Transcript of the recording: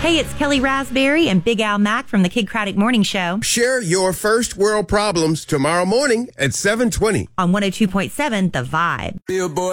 Hey, it's Kelly Raspberry and Big Al Mack from the Kid Craddock Morning Show. Share your first world problems tomorrow morning at 7:20 on 102.7 The Vibe. Billboard.